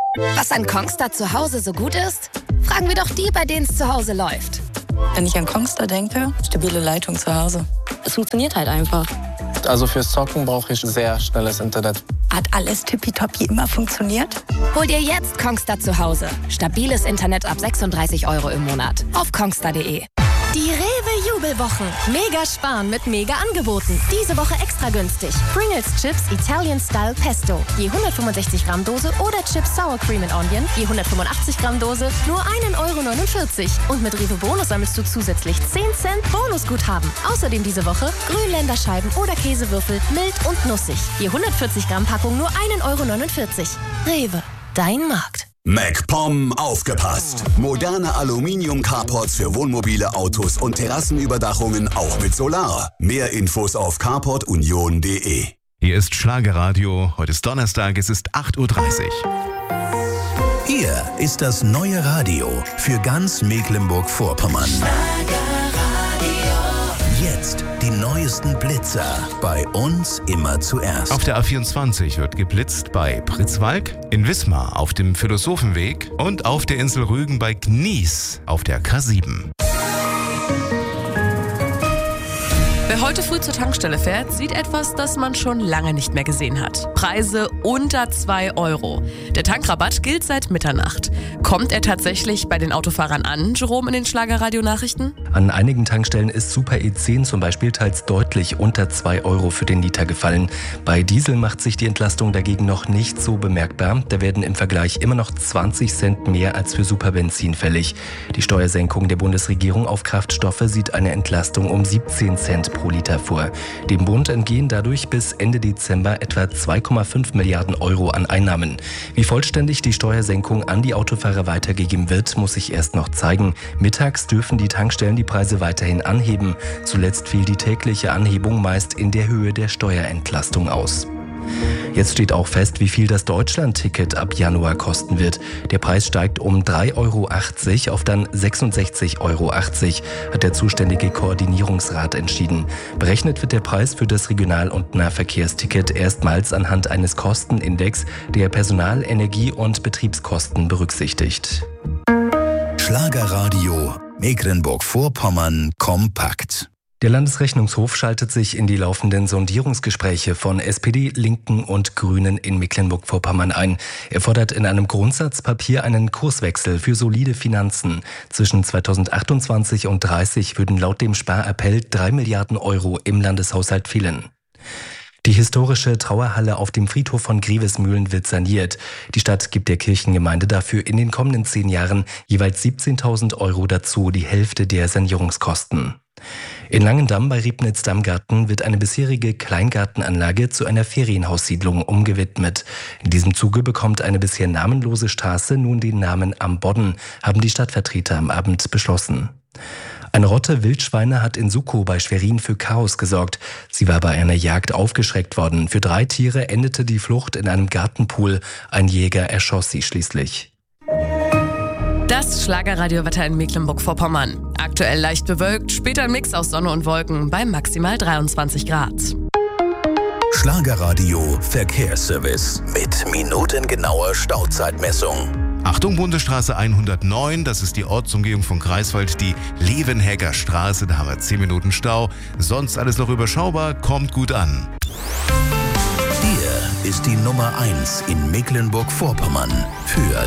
Was an Kongstar zu Hause so gut ist? Fragen wir doch die, bei denen es zu Hause läuft. Wenn ich an Kongstar denke, stabile Leitung zu Hause. Es funktioniert halt einfach. Also fürs Zocken brauche ich sehr schnelles Internet. Hat alles tippitoppi immer funktioniert? Hol dir jetzt Kongstar zu Hause. Stabiles Internet ab 36 € im Monat. Auf kongstar.de. Die Rewe-Jubelwochen. Mega sparen mit Mega-Angeboten. Diese Woche extra günstig. Pringles Chips Italian Style Pesto. Je 165 Gramm Dose oder Chips Sour Cream and Onion. Je 185 Gramm Dose. Nur 1,49 €. Und mit Rewe Bonus sammelst du zusätzlich 10 Cent Bonusguthaben. Außerdem diese Woche Grünländerscheiben oder Käsewürfel. Mild und nussig. Je 140 Gramm Packung nur 1,49 €. Rewe. Dein Markt. MacPom aufgepasst! Moderne Aluminium-Carports für Wohnmobile, Autos und Terrassenüberdachungen auch mit Solar. Mehr Infos auf carportunion.de. Hier ist Schlagerradio. Heute ist Donnerstag, es ist 8:30 Uhr. Hier ist das neue Radio für ganz Mecklenburg-Vorpommern. Jetzt die neuesten Blitzer. Bei uns immer zuerst. Auf der A24 wird geblitzt bei Pritzwalk, in Wismar auf dem Philosophenweg und auf der Insel Rügen bei Gnies auf der K7. Wer heute früh zur Tankstelle fährt, sieht etwas, das man schon lange nicht mehr gesehen hat. Preise unter 2 €. Der Tankrabatt gilt seit Mitternacht. Kommt er tatsächlich bei den Autofahrern an, Jerome, in den Schlagerradio-Nachrichten? An einigen Tankstellen ist Super E10 zum Beispiel teils deutlich unter 2 € für den Liter gefallen. Bei Diesel macht sich die Entlastung dagegen noch nicht so bemerkbar. Da werden im Vergleich immer noch 20 Cent mehr als für Superbenzin fällig. Die Steuersenkung der Bundesregierung auf Kraftstoffe sieht eine Entlastung um 17 Cent pro Liter vor. Dem Bund entgehen dadurch bis Ende Dezember etwa 2,5 Milliarden € an Einnahmen. Wie vollständig die Steuersenkung an die Autofahrer weitergegeben wird, muss sich erst noch zeigen. Mittags dürfen die Tankstellen die Preise weiterhin anheben. Zuletzt fiel die tägliche Anhebung meist in der Höhe der Steuerentlastung aus. Jetzt steht auch fest, wie viel das Deutschland-Ticket ab Januar kosten wird. Der Preis steigt um 3,80 € auf dann 66,80 €, hat der zuständige Koordinierungsrat entschieden. Berechnet wird der Preis für das Regional- und Nahverkehrsticket erstmals anhand eines Kostenindex, der Personal-, Energie- und Betriebskosten berücksichtigt. Schlagerradio Mecklenburg-Vorpommern kompakt. Der Landesrechnungshof schaltet sich in die laufenden Sondierungsgespräche von SPD, Linken und Grünen in Mecklenburg-Vorpommern ein. Er fordert in einem Grundsatzpapier einen Kurswechsel für solide Finanzen. Zwischen 2028 und 2030 würden laut dem Sparappell 3 Milliarden € im Landeshaushalt fehlen. Die historische Trauerhalle auf dem Friedhof von Grevesmühlen wird saniert. Die Stadt gibt der Kirchengemeinde dafür in den kommenden 10 Jahren jeweils 17.000 € dazu, die Hälfte der Sanierungskosten. In Langendamm bei Riebnitz-Dammgarten wird eine bisherige Kleingartenanlage zu einer Ferienhaussiedlung umgewidmet. In diesem Zuge bekommt eine bisher namenlose Straße nun den Namen Am Bodden, haben die Stadtvertreter am Abend beschlossen. Eine Rotte Wildschweine hat in Sukow bei Schwerin für Chaos gesorgt. Sie war bei einer Jagd aufgeschreckt worden. Für 3 Tiere endete die Flucht in einem Gartenpool. Ein Jäger erschoss sie schließlich. Das Schlagerradiowetter in Mecklenburg-Vorpommern. Aktuell leicht bewölkt, später ein Mix aus Sonne und Wolken bei maximal 23 Grad. Schlagerradio Verkehrsservice mit minutengenauer Stauzeitmessung. Achtung, Bundesstraße 109, das ist die Ortsumgehung von Greifswald, die Levenhegger Straße, da haben wir 10 Minuten Stau. Sonst alles noch überschaubar, kommt gut an. Hier ist die Nummer 1 in Mecklenburg-Vorpommern für